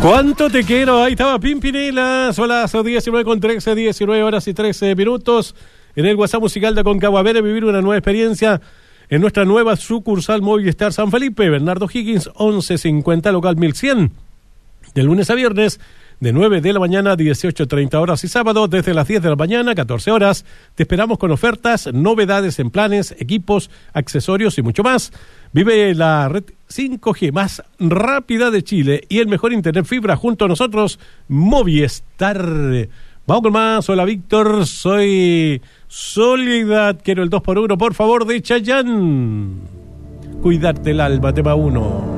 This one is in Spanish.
¿Cuánto te quiero? Ahí estaba Pimpinela. Son las 19:13, 19 horas y 13 minutos. En el WhatsApp musical de Aconcagua. Ver y vivir una nueva experiencia en nuestra nueva sucursal Movistar San Felipe. Bernardo Higgins, 1150, local 1100. De lunes a viernes, de 9 de la mañana a 18:30 horas y sábado, desde las 10 de la mañana, 14 horas. Te esperamos con ofertas, novedades en planes, equipos, accesorios y mucho más. Vive la red 5G más rápida de Chile y el mejor internet fibra junto a nosotros, Movistar. Vamos con más. Hola, Víctor, soy Soledad, quiero el 2x1, por favor, de Chayanne. Cuidarte el alma, tema 1.